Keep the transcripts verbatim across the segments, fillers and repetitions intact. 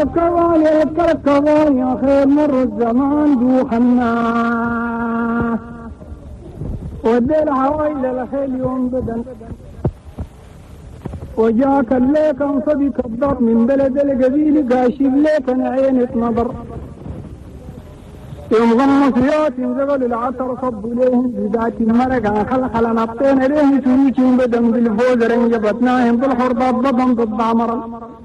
الكواني الكواني يا خير مر الزمان دوخ الناس ودير عوائل الخيل يوم بدن وجاك الليك انصدك الضر من بلد القبيل قاشب ليك عينة نظر يوم غمصيات ينزغل العطر صبوا ليهم بذات المرق عن خلق على نبطين ليهم شريكهم بدن بالفوز رنجبتناهم بالحربات ضبن ضد عمرا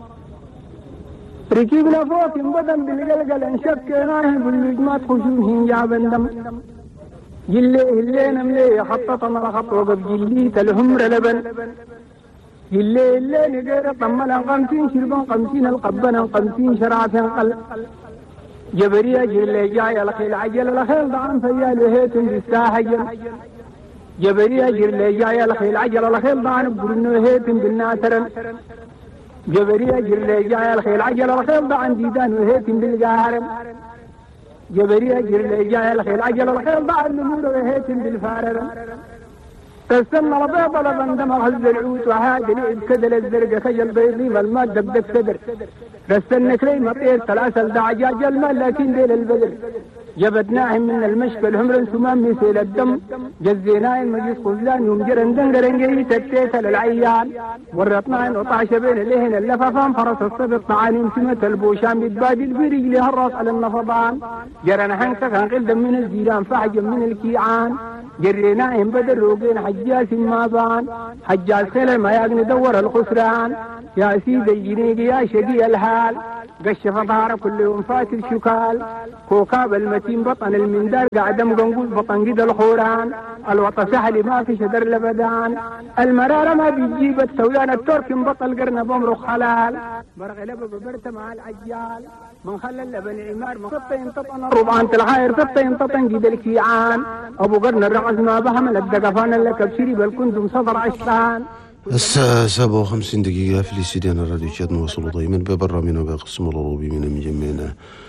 ركبنا فوق بدن بالقلقل انشكناهم باللجمات خشوشهم جاب الدم جلي اللينا ملي خططنا لخط وقف جليت الهمر لبن جلي اللينا غير طمنا خمسين شربان خمسين القبنا خمسين شرعة قل جبريا جلي جاي الخيل عجل الخيل ضعن فيال وهيتم بالساحجل جبريا جلي جاي الخيل عجل الخيل ضعن بقرن وهيتم بالناترن جبريا جلي جاي الخيل عجل الخيل ضعن ديدان وهيتم بالقارم جبريا جرلي جاي الخيل عجل الخيل ضاع النمور وهيتم بالفارر تستنى ربيض لبندم هز العود وهاجل بكدل الزرقة خجل بيضي والماء دبدك صدر تستنى كريم طير تلاسل دعجاج الماء لكن ديل البدر جبتناهم من المشفى الهمر سمام مثل الدم جزيناهم مجلس خزلان يوم جرن دنقرنجي تكتيت للعيان ورطناهم وطعش بين لهن اللفافان فرس الصبط معانيم سمة البوشان بتبادي البريج لها الراس على النفضان جرن حنكك انقل من الزيران فحجم من الكيعان جريناهم بدر روقين حجاس ما بان حجاس خيل ما يغني دور الخسران يا سيدي جنيق يا شقي الحال قشف ظهر كل يوم فات الشكال كوكاب المتين بطن المندار قاعدم قنقول بطن قد الخوران الوطا سهل ما في شدر لبدان المرارة ما بيجيب التويان الترك بطل قرن بمرخ حلال برغ لبب برت مع العجال من خلى اللبن عمار سطة ينتطن ربعان الخير سطة ينتطن قد الكيعان ابو قرن الرعز ما بحمل الدقفان اللي كبشري بالكندم صدر عشتان. الساعة سبعة وخمسين دقيقة في الاستديان الراديو. نواصل دائما ببرامجنا بقسم الغروبي من مجمعنا